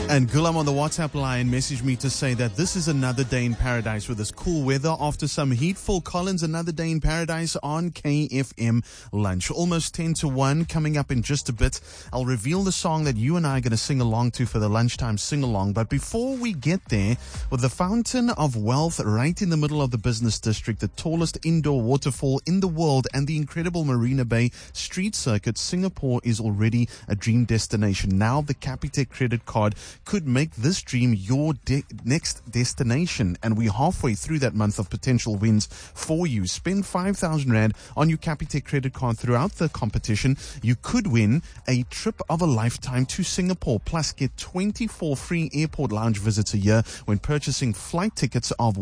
And Gulam on the WhatsApp line messaged me to say that this is another day in paradise with this cool weather after some heat. Phil Collins, another day in paradise on KFM Lunch. Almost 10 to 1 coming up in just a bit. I'll reveal the song that you and I are going to sing along to for the lunchtime sing-along. But before we get there, with the Fountain of Wealth right in the middle of the business district, the tallest indoor waterfall in the world, and the incredible Marina Bay street circuit, Singapore is already a dream destination. Now the Capitec credit card could make this dream your next destination. And we're halfway through that month of potential wins for you. Spend 5,000 Rand on your Capitec credit card throughout the competition. You could win a trip of a lifetime to Singapore, plus get 24 free airport lounge visits a year when purchasing flight tickets of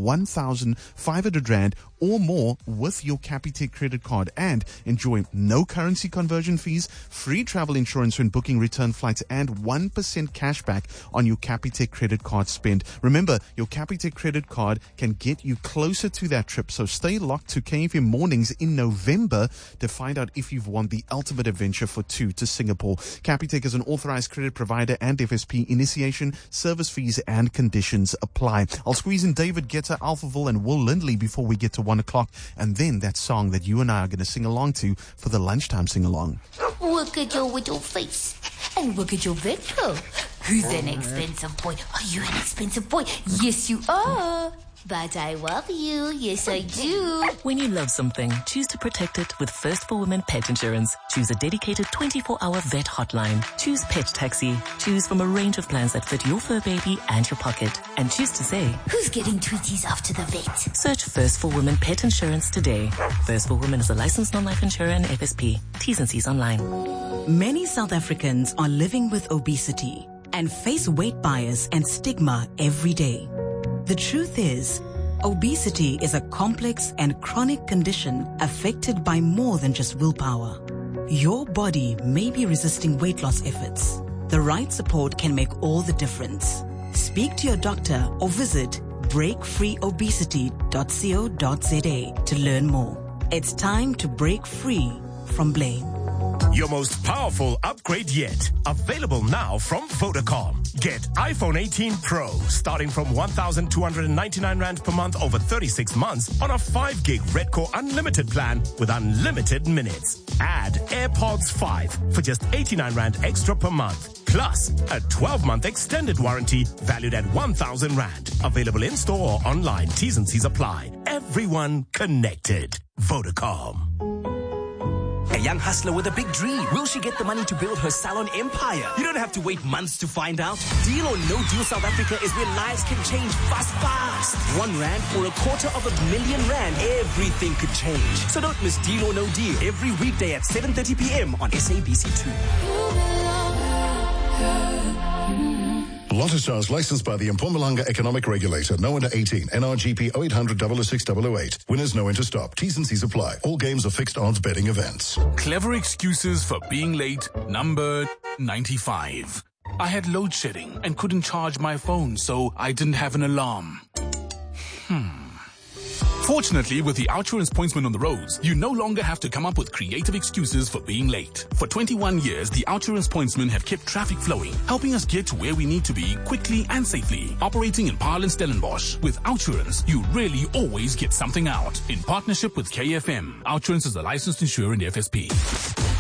1,500 Rand or more with your Capitec credit card, and enjoy no currency conversion fees, free travel insurance when booking return flights, and 1% cashback on your Capitec credit card spend. Remember, your Capitec credit card can get you closer to that trip, so stay locked to KFM Mornings in November to find out if you've won the ultimate adventure for two to Singapore. Capitec is an authorized credit provider and FSP. Initiation, service fees and conditions apply. I'll squeeze in David Guetta, Alphaville and Will Lindley before we get to 1 o'clock, and then that song that you and I are going to sing along to for the lunchtime sing-along. Look at your little face and look at your vehicle. Who's an expensive boy? Are you an expensive boy? Yes, you are. But I love you. Yes, I do. When you love something, choose to protect it with First for Women Pet Insurance. Choose a dedicated 24-hour vet hotline. Choose Pet Taxi. Choose from a range of plans that fit your fur baby and your pocket. And choose to say, who's getting tweeties after the vet? Search First for Women Pet Insurance today. First for Women is a licensed non-life insurer and FSP. T's and C's online. Many South Africans are living with obesity and face weight bias and stigma every day. The truth is, obesity is a complex and chronic condition affected by more than just willpower. Your body may be resisting weight loss efforts. The right support can make all the difference. Speak to your doctor or visit breakfreeobesity.co.za to learn more. It's time to break free from blame. Your most powerful upgrade yet. Available now from Vodacom. Get iPhone 18 Pro starting from 1,299 Rand per month over 36 months on a 5 gig Redcore Unlimited plan with unlimited minutes. Add AirPods 5 for just 89 Rand extra per month. Plus a 12-month extended warranty valued at 1,000 Rand. Available in-store or online. T's and C's apply. Everyone connected. Vodacom. A young hustler with a big dream. Will she get the money to build her salon empire? You don't have to wait months to find out. Deal or No Deal South Africa is where lives can change fast. 1 Rand or 250,000 Rand. Everything could change. So don't miss Deal or No Deal every weekday at 7:30 p.m. on SABC2. Lotto licensed by the Mpumalanga Economic Regulator. No under 18. NRGP 0800 006 008. Winners no enter stop. T's and C's apply. All games are fixed odds betting events. Clever excuses for being late. Number 95. I had load shedding and couldn't charge my phone, so I didn't have an alarm. Fortunately, with the Outsurance Pointsman on the roads, you no longer have to come up with creative excuses for being late. For 21 years, the Outsurance Pointsmen have kept traffic flowing, helping us get to where we need to be quickly and safely. Operating in Paarl and Stellenbosch, with Outsurance, you really always get something out. In partnership with KFM, Outsurance is a licensed insurer in the FSP.